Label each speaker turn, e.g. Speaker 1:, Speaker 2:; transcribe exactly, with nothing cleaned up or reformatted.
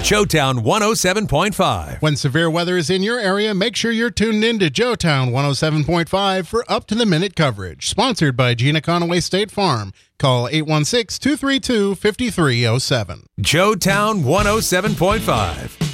Speaker 1: Joetown one oh seven point five.
Speaker 2: When severe weather is in your area, make sure you're tuned in to Joetown one oh seven point five for up-to-the-minute coverage. Sponsored by Gina Conaway State Farm. Call eight one six, two three two, five three zero seven.
Speaker 1: Joetown one oh seven point five.